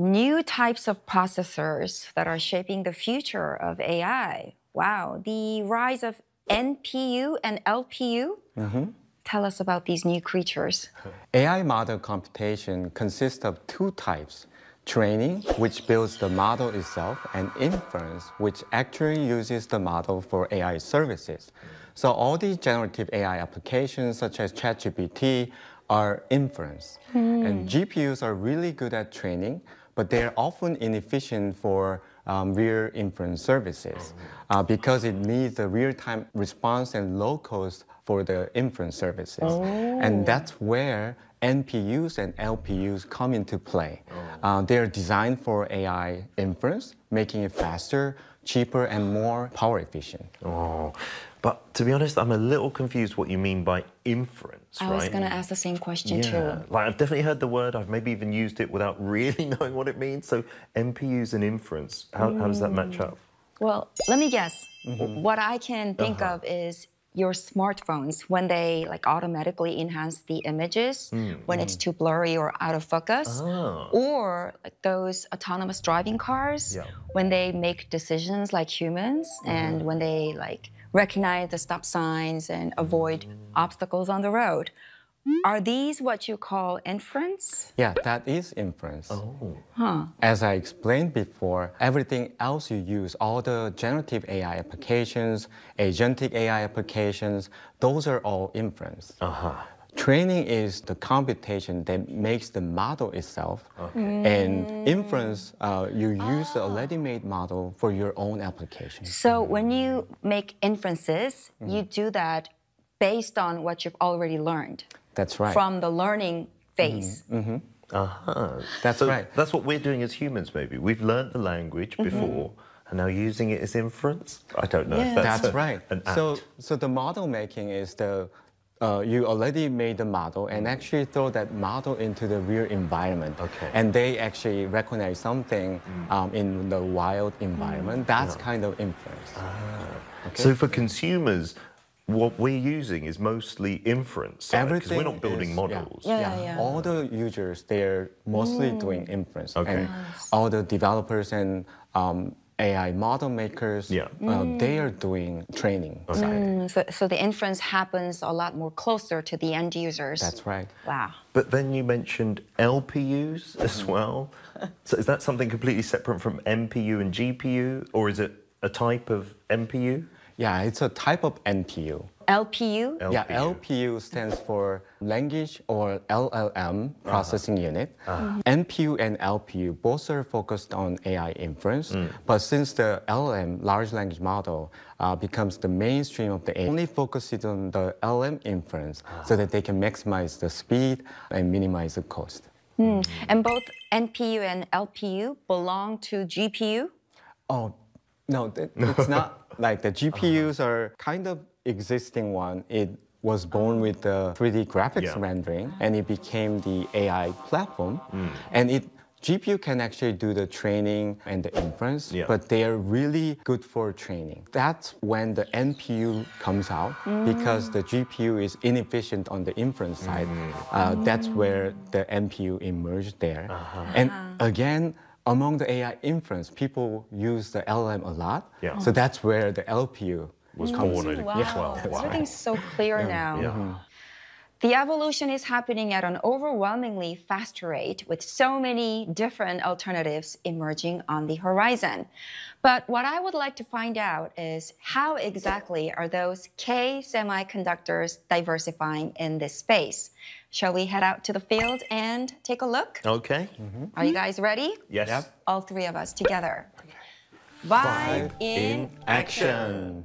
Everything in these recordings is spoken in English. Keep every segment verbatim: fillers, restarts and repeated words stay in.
New types of processors that are shaping the future of A I. Wow, the rise of N P U and L P U? Mm-hmm. Tell us about these new creatures. A I model computation consists of two types: training, which builds the model itself, and inference, which actually uses the model for A I services. So all these generative A I applications, such as ChatGPT, are inference. Mm. And G P Us are really good at training, but they're often inefficient for um, real inference services uh, because it needs a real-time response and low cost for the inference services. Oh. And that's where N P Us and L P Us come into play. Oh. Uh, they're designed for A I inference, making it faster, cheaper, and more power efficient. Oh, but to be honest, I'm a little confused what you mean by inference, I right? was going to ask the same question yeah. too. Like, I've definitely heard the word, I've maybe even used it without really knowing what it means. So N P Us and inference, how, mm. how does that match up? Well, let me guess. Mm-hmm. What I can think uh-huh. of is your smartphones, when they like automatically enhance the images mm. when mm. it's too blurry or out of focus, oh. or like those autonomous driving cars yeah. when they make decisions like humans mm. and when they like recognize the stop signs and avoid mm. obstacles on the road. Are these what you call inference? Yeah, that is inference. Oh. Huh. As I explained before, everything else you use, all the generative A I applications, agentic A I applications, those are all inference. Uh-huh. Training is the computation that makes the model itself. Okay. Mm. And inference, uh, you use oh. the already made model for your own application. So when you make inferences, mm. you do that based on what you've already learned. That's right. From the learning phase. Mm-hmm. Uh-huh. That's so right. That's what we're doing as humans, maybe. We've learned the language mm-hmm. before, and now using it as inference? I don't know yeah. if that's, that's a, right. an act. So, so the model making is the, uh, you already made the model and actually throw that model into the real environment. Okay. And they actually recognize something mm. um, in the wild environment. Mm. That's yeah. kind of inference. Ah. Okay. So for consumers, what we're using is mostly inference, because we're not building is, models. Yeah. Yeah, yeah, yeah. All the users, they're mostly mm. doing inference. Okay. And nice. all the developers and um, A I model makers, yeah. uh, mm. they are doing training. Okay. Mm. So, so the inference happens a lot more closer to the end users. That's right. Wow. But then you mentioned L P Us as well. So is that something completely separate from N P U and G P U, or is it a type of N P U? Yeah, it's a type of N P U. L P U? L P U. Yeah, L P U stands for Language or L L M Processing uh-huh. Unit. Uh-huh. Mm-hmm. N P U and L P U both are focused on A I inference, mm. but since the L L M, large language model, uh, becomes the mainstream of the A I, only focuses on the L L M inference uh-huh. so that they can maximize the speed and minimize the cost. Mm. And both N P U and L P U belong to G P U? Oh, no, it's not. Like the G P Us uh-huh. are kind of existing one. It was born with the three D graphics yeah. rendering, and it became the A I platform. Mm. And it G P U can actually do the training and the inference, yeah. but they are really good for training. That's when the N P U comes out, mm. because the G P U is inefficient on the inference side. Mm. Uh, mm. That's where the N P U emerged there. Uh-huh. And again, among the A I inference, people use the L L M a lot. Yeah. So that's where the L P U was born. Mm, wow. Yeah. Well, wow. Everything's so clear yeah. now. Yeah. Mm-hmm. The evolution is happening at an overwhelmingly fast rate with so many different alternatives emerging on the horizon. But what I would like to find out is how exactly are those K semiconductors diversifying in this space? Shall we head out to the field and take a look? Okay. Mm-hmm. Are you guys ready? Yes. Yep. All three of us together. Okay. Vibe in, in action.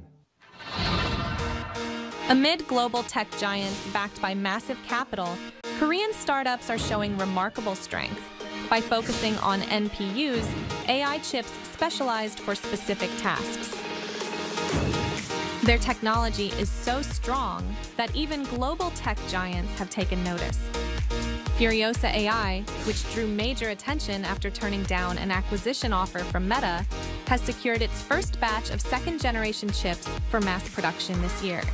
Amid global tech giants backed by massive capital, Korean startups are showing remarkable strength. By focusing on N P Us, A I chips specialized for specific tasks. Their technology is so strong that even global tech giants have taken notice. Furiosa A I, which drew major attention after turning down an acquisition offer from Meta, has secured its first batch of second-generation chips for mass production this year.